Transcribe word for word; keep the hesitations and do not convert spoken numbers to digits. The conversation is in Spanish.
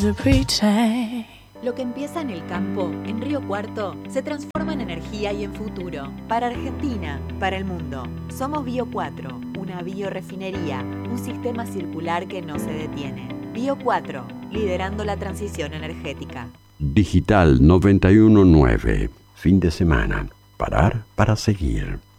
Lo que empieza en el campo, en Río Cuarto, se transforma en energía y en futuro. Para Argentina, para el mundo. Somos Bio cuatro, una biorefinería, un sistema circular que no se detiene. Bio cuatro, liderando la transición energética. Digital noventa y uno punto nueve. Fin de semana. Parar para seguir.